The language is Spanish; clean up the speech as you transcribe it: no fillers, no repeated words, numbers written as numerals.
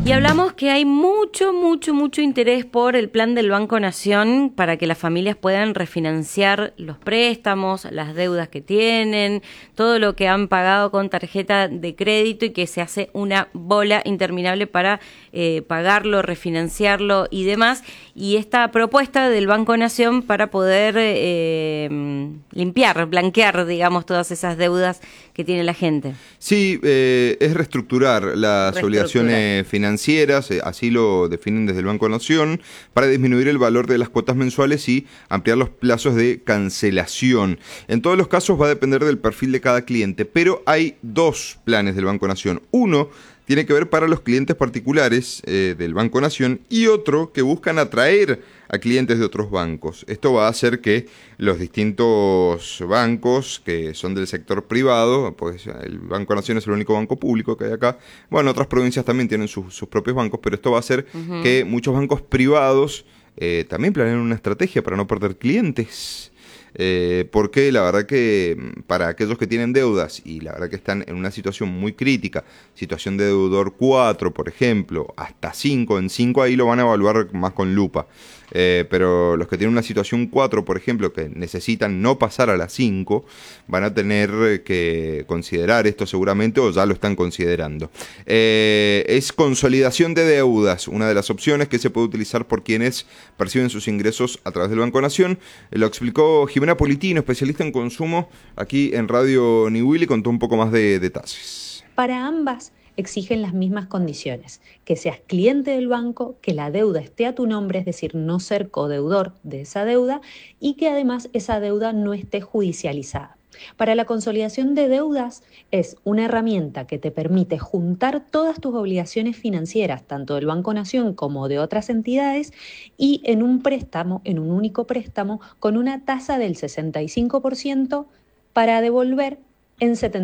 Y hablamos que hay mucho interés por el plan del Banco Nación para que las familias puedan refinanciar los préstamos, las deudas que tienen, todo lo que han pagado con tarjeta de crédito y que se hace una bola interminable para pagarlo, refinanciarlo y demás. Y esta propuesta del Banco Nación para poder blanquear, digamos, todas esas deudas que tiene la gente. Sí, es reestructurar las obligaciones financieras, así lo definen desde el Banco Nación, para disminuir el valor de las cuotas mensuales y ampliar los plazos de cancelación. En todos los casos va a depender del perfil de cada cliente, pero hay dos planes del Banco Nación. Uno tiene que ver para los clientes particulares del Banco Nación y otro que buscan atraer a clientes de otros bancos. Esto va a hacer que los distintos bancos que son del sector privado, pues el Banco Nación es el único banco público que hay acá, bueno, otras provincias también tienen sus propios bancos, pero esto va a hacer que muchos bancos privados también planeen una estrategia para no perder clientes. Porque la verdad que para aquellos que tienen deudas y la verdad que están en una situación muy crítica, situación de deudor 4, por ejemplo, hasta 5, en 5 ahí lo van a evaluar más con lupa, pero los que tienen una situación 4, por ejemplo, que necesitan no pasar a la 5, van a tener que considerar esto seguramente o ya lo están considerando. Es consolidación de deudas, una de las opciones que se puede utilizar por quienes perciben sus ingresos a través del Banco Nación. Lo explicó Jimena Politino, especialista en consumo, aquí en Radio Niwil, y contó un poco más de detalles. Para ambas exigen las mismas condiciones, que seas cliente del banco, que la deuda esté a tu nombre, es decir, no ser codeudor de esa deuda, y que además esa deuda no esté judicializada. Para la consolidación de deudas es una herramienta que te permite juntar todas tus obligaciones financieras, tanto del Banco Nación como de otras entidades, y en un préstamo, en un único préstamo, con una tasa del 65% para devolver en 70%.